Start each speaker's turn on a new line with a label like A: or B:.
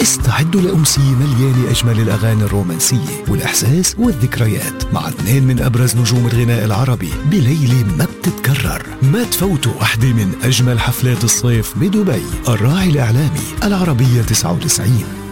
A: استعدوا لأمسية مليانة أجمل الأغاني الرومانسية والإحساس والذكريات مع اثنين من أبرز نجوم الغناء العربي بليلة ما بتتكرر. ما تفوتوا واحدة من أجمل حفلات الصيف بدبي. الراعي الإعلامي العربية 99.